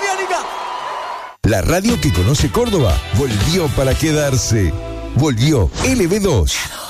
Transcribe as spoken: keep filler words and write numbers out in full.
Bianca! La radio que conoce Córdoba volvió para quedarse. Volvió L B dos.